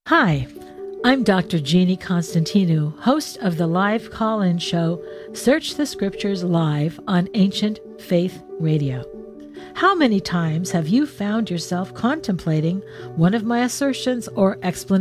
Hi, I'm Dr. Jeannie Constantinou, host of the live call-in show Search the Scriptures Live on Ancient Faith Radio. How many times have you found yourself contemplating one of my assertions or explanations